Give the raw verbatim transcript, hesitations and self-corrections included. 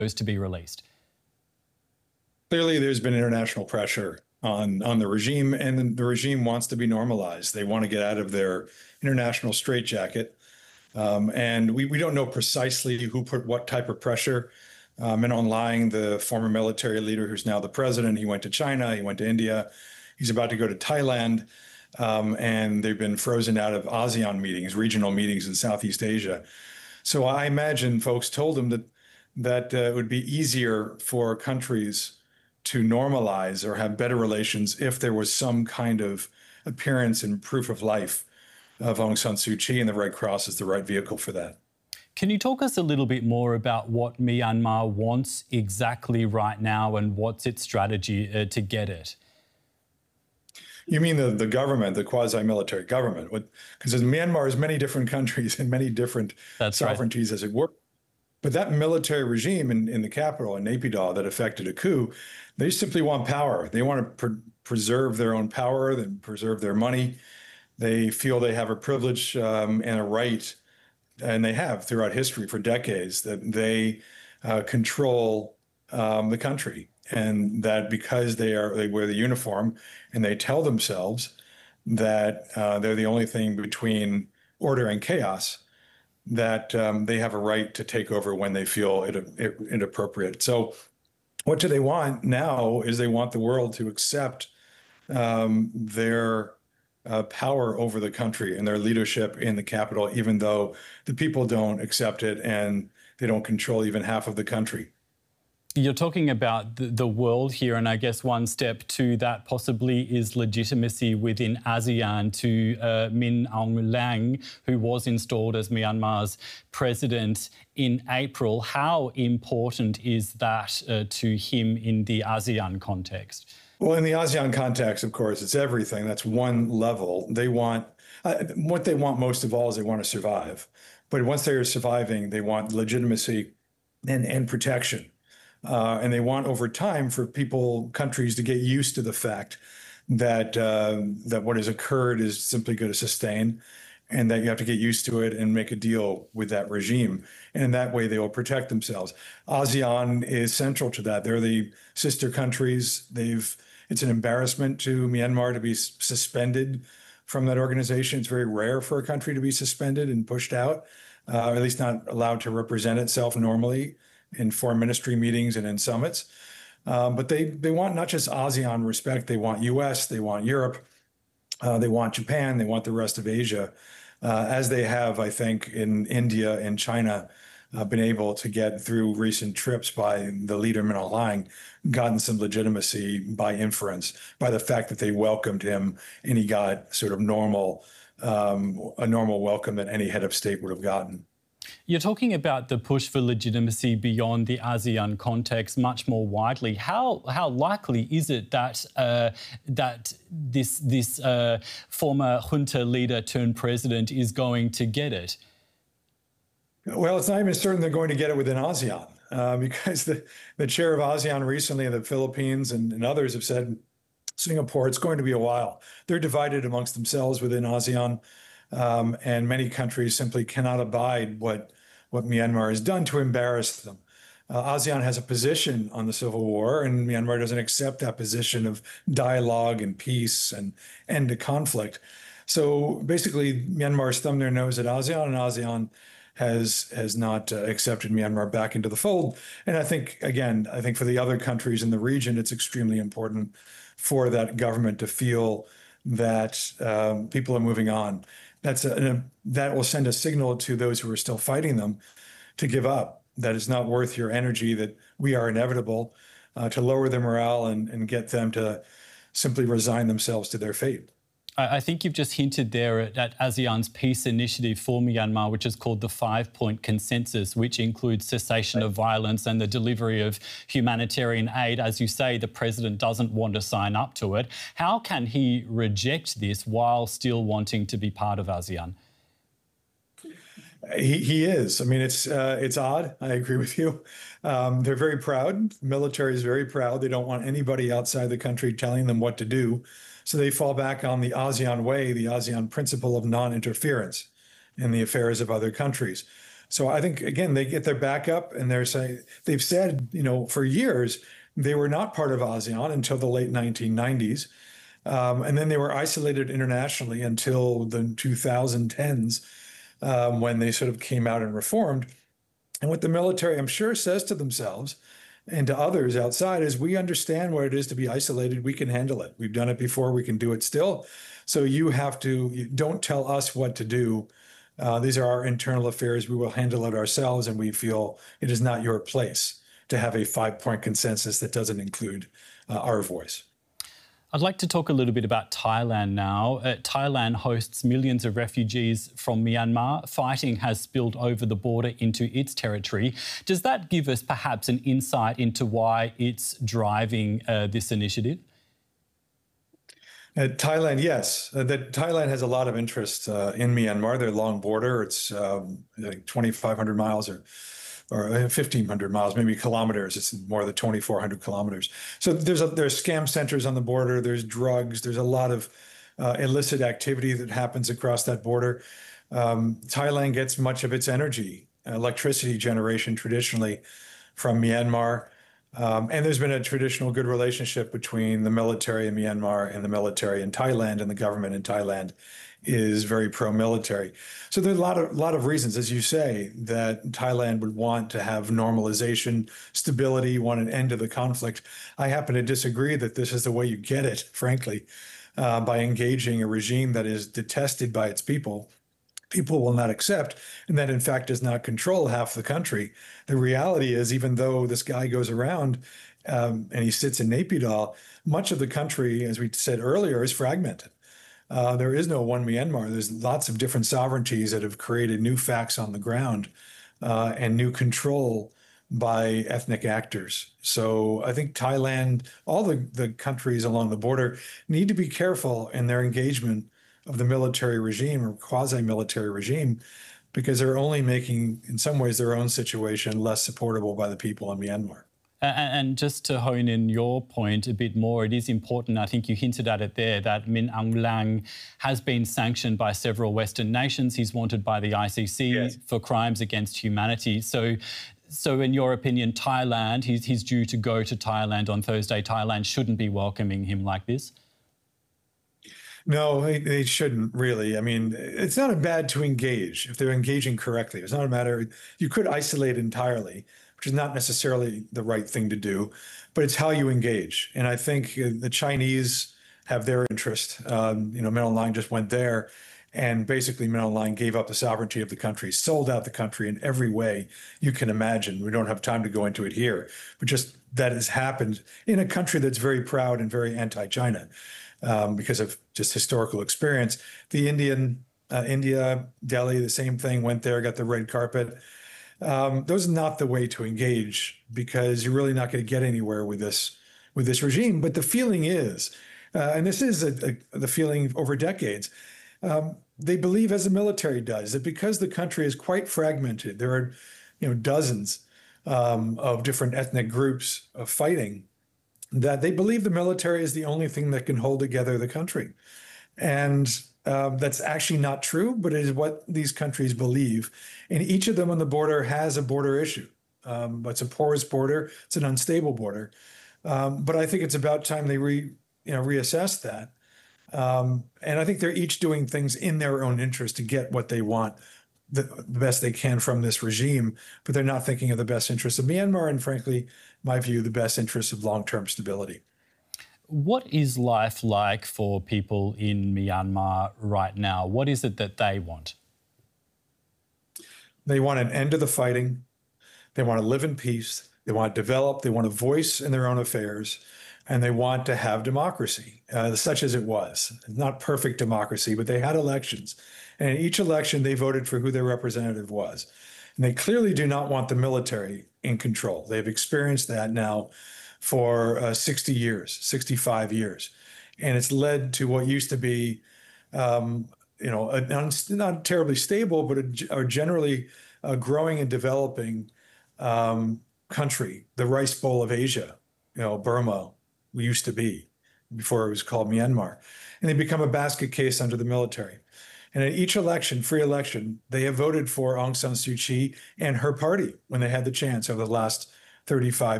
to be released? Clearly, there's been international pressure on, on the regime, and the regime wants to be normalized. They want to get out of their international straitjacket. Um, and we, we don't know precisely who put what type of pressure. Uh, Min Aung Hlaing, the former military leader who's now the president, he went to China, he went to India, he's about to go to Thailand, um, and they've been frozen out of ASEAN meetings, regional meetings in Southeast Asia. So I imagine folks told him that that uh, it would be easier for countries to normalize or have better relations if there was some kind of appearance and proof of life of Aung San Suu Kyi, and the Red Cross is the right vehicle for that. Can you talk us a little bit more about what Myanmar wants exactly right now and what's its strategy uh, to get it? You mean the, the government, the quasi-military government? Because Myanmar is many different countries and many different That's sovereignties, right, as it were. But that military regime in, in the capital, in Naypyidaw, that effected a coup, they simply want power. They want to pre preserve their own power, and preserve their money. They feel they have a privilege um, and a right, and they have throughout history for decades, that they uh, control um, the country, and that because they are they wear the uniform and they tell themselves that uh, they're the only thing between order and chaos, that um, they have a right to take over when they feel it, it, inappropriate. So what do they want now is they want the world to accept um, their uh, power over the country and their leadership in the capital, even though the people don't accept it and they don't control even half of the country. You're talking about the, the world here, and I guess one step to that possibly is legitimacy within ASEAN to uh, Min Aung Hlaing, who was installed as Myanmar's president in April. How important is that uh, to him in the ASEAN context? Well, in the ASEAN context, of course, it's everything. That's one level. They want, uh, what they want most of all is they want to survive. But once they are surviving, they want legitimacy and, and protection. Uh, and they want over time for people, countries to get used to the fact that uh, that what has occurred is simply going to sustain, and that you have to get used to it and make a deal with that regime. And in that way, they will protect themselves. ASEAN is central to that. They're the sister countries. They've it's an embarrassment to Myanmar to be suspended from that organization. It's very rare for a country to be suspended and pushed out, uh, or at least not allowed to represent itself normally in foreign ministry meetings and in summits. Um, but they, they want not just ASEAN respect, they want U S, they want Europe, uh, they want Japan, they want the rest of Asia, uh, as they have, I think, in India and China, uh, been able to get through recent trips by the leader, Min Aung Hlaing, gotten some legitimacy by inference, by the fact that they welcomed him and he got sort of normal, um, a normal welcome that any head of state would have gotten. You're talking about the push for legitimacy beyond the ASEAN context much more widely. How how likely is it that uh, that this this uh, former junta leader turned president is going to get it? Well, it's not even certain they're going to get it within ASEAN, uh, because the, the chair of ASEAN recently in the Philippines and, and others have said, Singapore, it's going to be a while. They're divided amongst themselves within ASEAN. Um, and many countries simply cannot abide what, what Myanmar has done to embarrass them. Uh, ASEAN has a position on the civil war, and Myanmar doesn't accept that position of dialogue and peace and end to conflict. So basically, Myanmar's thumbed their nose at ASEAN, and ASEAN has has not uh, accepted Myanmar back into the fold. And I think, again, I think for the other countries in the region, it's extremely important for that government to feel that um, people are moving on. That's a, a, that will send a signal to those who are still fighting them to give up, that it's not worth your energy, that we are inevitable, uh, to lower their morale and, and get them to simply resign themselves to their fate. I think you've just hinted there at, at ASEAN's peace initiative for Myanmar, which is called the Five-Point Consensus, which includes cessation of violence and the delivery of humanitarian aid. As you say, the president doesn't want to sign up to it. How can he reject this while still wanting to be part of ASEAN? He, he is. I mean, it's uh, it's odd. I agree with you. Um, they're very proud. The military is very proud. They don't want anybody outside the country telling them what to do. So they fall back on the ASEAN way, the ASEAN principle of non-interference in the affairs of other countries. So I think, again, they get their back up and they're saying, they've said, you know, for years, they were not part of ASEAN until the late nineteen nineties. Um, and then they were isolated internationally until the twenty tens, um, when they sort of came out and reformed. And what the military, I'm sure, says to themselves and to others outside is, we understand what it is to be isolated. We can handle it. We've done it before. We can do it still. So you have to, you don't tell us what to do. Uh, these are our internal affairs. We will handle it ourselves. And we feel it is not your place to have a five-point consensus that doesn't include uh, our voice. I'd like to talk a little bit about Thailand now. Uh, Thailand hosts millions of refugees from Myanmar. Fighting has spilled over the border into its territory. Does that give us perhaps an insight into why it's driving uh, this initiative? Uh, Thailand, yes. Uh, that Thailand has a lot of interest uh, in Myanmar. Their long border, it's um, like twenty-five hundred miles or or fifteen hundred miles, maybe kilometers. It's more than twenty-four hundred kilometers. So there's a, there's scam centers on the border. There's drugs. There's a lot of uh, illicit activity that happens across that border. Um, Thailand gets much of its energy, electricity generation traditionally from Myanmar. Um, and there's been a traditional good relationship between the military in Myanmar and the military in Thailand, and the government in Thailand is very pro-military. So there are a lot of, lot of reasons, as you say, that Thailand would want to have normalization, stability, want an end to the conflict. I happen to disagree that this is the way you get it, frankly, uh, by engaging a regime that is detested by its people. People will not accept, and that in fact does not control half the country. The reality is, even though this guy goes around um, and he sits in Naypyidaw, much of the country, as we said earlier, is fragmented. Uh, there is no one Myanmar. There's lots of different sovereignties that have created new facts on the ground uh, and new control by ethnic actors. So I think Thailand, all the, the countries along the border need to be careful in their engagement of the military regime or quasi-military regime, because they're only making, in some ways, their own situation less supportable by the people in Myanmar. And just to hone in your point a bit more, it is important, I think you hinted at it there, that Min Aung Hlaing has been sanctioned by several Western nations. He's wanted by the I C C yes. for crimes against humanity. So, so in your opinion, Thailand, he's, he's due to go to Thailand on Thursday. Thailand shouldn't be welcoming him like this? No, they, they shouldn't really. I mean, it's not bad to engage if they're engaging correctly. It's not a matter, you could isolate entirely, which is not necessarily the right thing to do, but it's how you engage. And I think the Chinese have their interest. Um, you know, Min Aung Hlaing just went there, and basically Min Aung Hlaing gave up the sovereignty of the country, sold out the country in every way you can imagine. We don't have time to go into it here, but just that has happened in a country that's very proud and very anti-China. Um, because of just historical experience. The Indian, uh, India, Delhi, the same thing, went there, got the red carpet. Um, those are not the way to engage, because you're really not going to get anywhere with this, with this regime. But the feeling is, uh, and this is a, a, the feeling over decades, um, they believe, as the military does, that because the country is quite fragmented, there are, you know, dozens um, of different ethnic groups of fighting, that they believe the military is the only thing that can hold together the country. And uh, that's actually not true, but it is what these countries believe. And each of them on the border has a border issue. Um, it's a porous border. It's an unstable border. Um, but I think it's about time they re, you know, reassess that. Um, and I think they're each doing things in their own interest to get what they want, the, the best they can from this regime, but they're not thinking of the best interests of Myanmar and, frankly, my view, the best interests of long-term stability. What is life like for people in Myanmar right now? What is it that they want? They want an end to the fighting. They want to live in peace. They want to develop. They want a voice in their own affairs. And they want to have democracy, uh, such as it was. Not perfect democracy, but they had elections. And in each election, they voted for who their representative was. And they clearly do not want the military in control. They've experienced that now for uh, sixty years, sixty-five years. And it's led to what used to be, um, you know, a, not terribly stable, but a, a generally uh, growing and developing um, country, the rice bowl of Asia, you know, Burma used to be before it was called Myanmar. And they become a basket case under the military. And at each election, free election, they have voted for Aung San Suu Kyi and her party when they had the chance over the last thirty-five